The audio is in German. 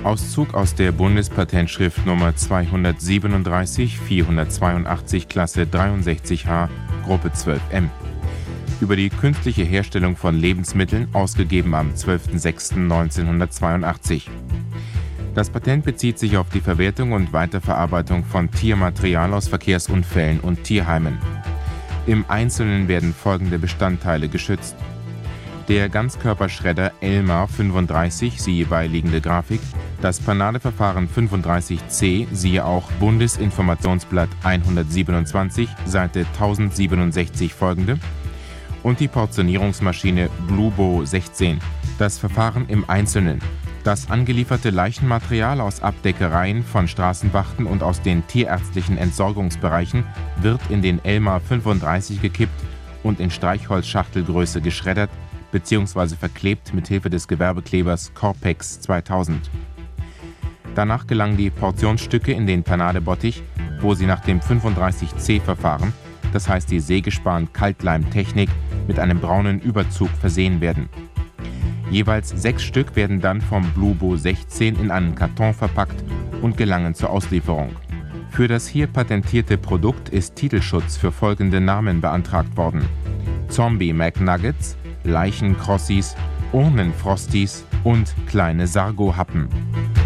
Auszug aus der Bundespatentschrift Nummer 237-482 Klasse 63H, Gruppe 12M. Über die künstliche Herstellung von Lebensmitteln, ausgegeben am 12.06.1982. Das Patent bezieht sich auf die Verwertung und Weiterverarbeitung von Tiermaterial aus Verkehrsunfällen und Tierheimen. Im Einzelnen werden folgende Bestandteile geschützt: der Ganzkörperschredder Elmar 35, siehe beiliegende Grafik, das Panade-Verfahren 35C, siehe auch Bundesinformationsblatt 127, Seite 1067 folgende, und die Portionierungsmaschine Blubo 16. Das Verfahren im Einzelnen: das angelieferte Leichenmaterial aus Abdeckereien von Straßenwachten und aus den tierärztlichen Entsorgungsbereichen wird in den Elmar 35 gekippt und in Streichholzschachtelgröße geschreddert bzw. verklebt mit Hilfe des Gewerbeklebers Corpex 2000. Danach gelangen die Portionsstücke in den Panadebottich, wo sie nach dem 35C-Verfahren, das heißt die Sägespan-Kaltleimtechnik, mit einem braunen Überzug versehen werden. Jeweils 6 Stück werden dann vom Blubo 16 in einen Karton verpackt und gelangen zur Auslieferung. Für das hier patentierte Produkt ist Titelschutz für folgende Namen beantragt worden: Zombie McNuggets, Leichen-Crossis, Urnenfrosties und kleine Sargo-Happen.